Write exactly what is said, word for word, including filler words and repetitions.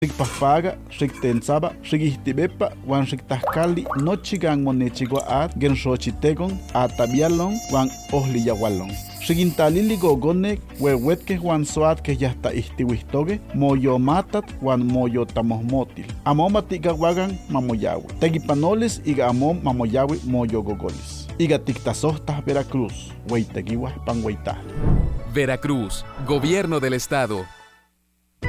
Rikpahpaga, Riktensaba, Rikihtibepa, Wan Riktahkali, Nochigan Monechigua Ad, Gensochitegon, Atabialon, Wan Ohliyahualon. Rikintalili gogonek, Wewetke Juan Soat que ya está istiwistoge, Moyo Matat, Juan Moyo Tamomotil. Amomatiga Wagan, Mamoyawi. Tegipanoles iga Amom Mamoyawi, Moyo Gogolis. Iga Tictasohtas Veracruz, Hueyteguiwa Panhueytah. Veracruz, Gobierno del Estado.